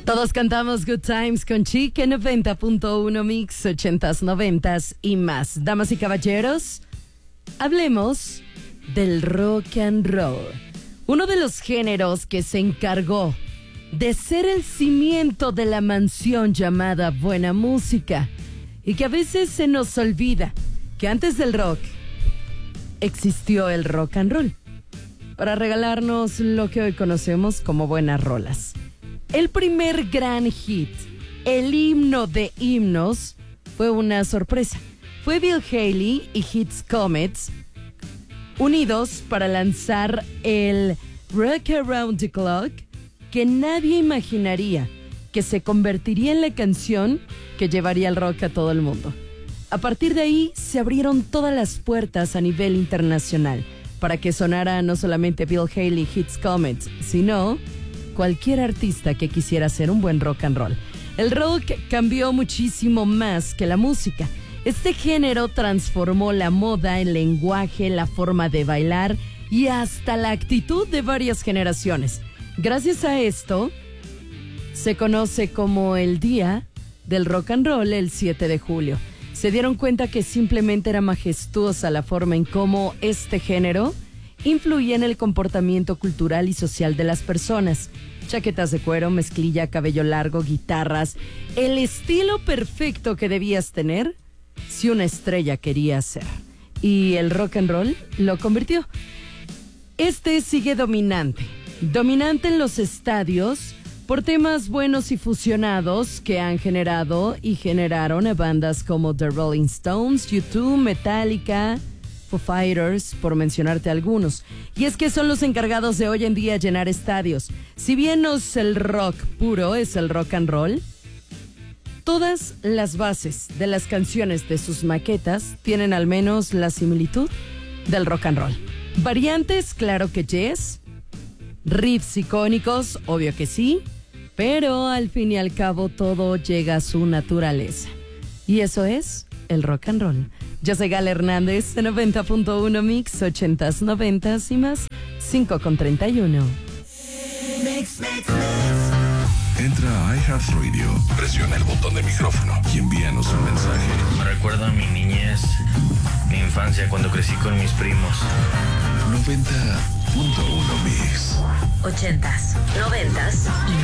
Todos cantamos Good Times con Chic en 90.1 Mix, 80s, 90s y más. Damas y caballeros, hablemos del rock and roll. Uno de los géneros que se encargó de ser el cimiento de la mansión llamada buena música. Y que a veces se nos olvida que antes del rock existió el rock and roll, para regalarnos lo que hoy conocemos como buenas rolas. El primer gran hit, el himno de himnos, fue una sorpresa. Fue Bill Haley y Hits Comets unidos para lanzar el Rock Around the Clock, que nadie imaginaría que se convertiría en la canción que llevaría el rock a todo el mundo. A partir de ahí se abrieron todas las puertas a nivel internacional para que sonara no solamente Bill Haley Hits Comets, sino cualquier artista que quisiera hacer un buen rock and roll. El rock cambió muchísimo más que la música. Este género transformó la moda, el lenguaje, la forma de bailar y hasta la actitud de varias generaciones. Gracias a esto, se conoce como el Día del Rock and Roll el 7 de julio. Se dieron cuenta que simplemente era majestuosa la forma en cómo este género influía en el comportamiento cultural y social de las personas. Chaquetas de cuero, mezclilla, cabello largo, guitarras. El estilo perfecto que debías tener si una estrella quería ser. Y el rock and roll lo convirtió. Este sigue dominante en los estadios por temas buenos y fusionados que han generado y generaron a bandas como The Rolling Stones, U2, Metallica, Foo Fighters, por mencionarte algunos. Y es que son los encargados de hoy en día llenar estadios. Si bien no es el rock puro, es el rock and roll, todas las bases de las canciones de sus maquetas tienen al menos la similitud del rock and roll. Variantes, claro que yes. Riffs icónicos, obvio que sí. Pero al fin y al cabo todo llega a su naturaleza. Y eso es el rock and roll. Yo soy Gala Hernández, de 90.1 Mix, 80s, 90s y más, 5:31. Entra a iHeartRadio, presiona el botón de micrófono y envíanos un mensaje. Me recuerda a mi niñez, mi infancia cuando crecí con mis primos. 90.1 Mix. 80s, 90s y